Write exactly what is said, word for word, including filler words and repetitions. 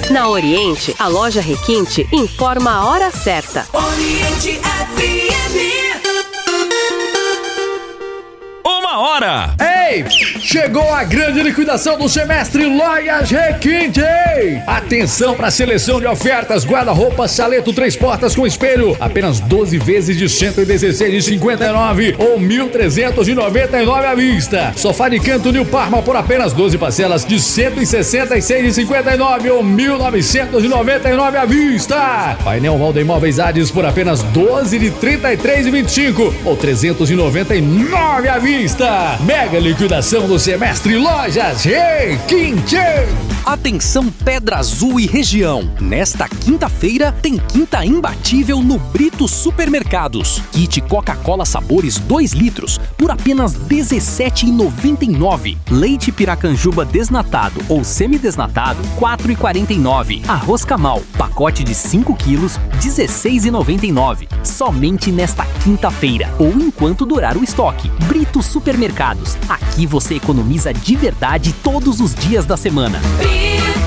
Na Oriente, a loja Requinte informa a hora certa. Oriente F M. Uma hora! Ei! Chegou a grande liquidação do semestre Lojas Requinte! Atenção para a seleção de ofertas: guarda-roupa Saleto três portas com espelho, apenas doze vezes de cento e dezesseis reais e cinquenta e nove centavos ou mil trezentos e noventa e nove reais à vista. Sofá de canto New Parma por apenas doze parcelas de cento e sessenta e seis reais e cinquenta e nove centavos ou mil novecentos e noventa e nove reais à vista. Painel Valda Imóveis Hades por apenas doze de trinta e três reais e vinte e cinco centavos ou trezentos e noventa e nove reais à vista. Mega liquidação do semestre Lojas Requinte. Atenção Pedra Azul e região. Nesta quinta-feira tem quinta imbatível no Brito Supermercados. Kit Coca-Cola sabores dois litros por apenas dezessete reais e noventa e nove centavos. Leite Piracanjuba desnatado ou semidesnatado quatro reais e quarenta e nove centavos. Arroz Camal, pacote de cinco quilos, dezesseis reais e noventa e nove centavos. Somente nesta quinta-feira ou enquanto durar o estoque. Brito Supermercados. Aqui você economiza de verdade todos os dias da semana.